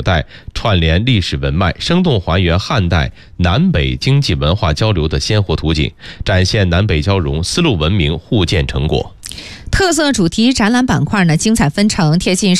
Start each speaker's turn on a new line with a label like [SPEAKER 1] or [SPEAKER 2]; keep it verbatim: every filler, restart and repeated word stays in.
[SPEAKER 1] 带，串联历史文脉，生动还原汉代南北经济文化交流的鲜活图景，展现南北交融、丝路文明互鉴成果。
[SPEAKER 2] 特色主题展览板块呢，精彩纷呈，贴近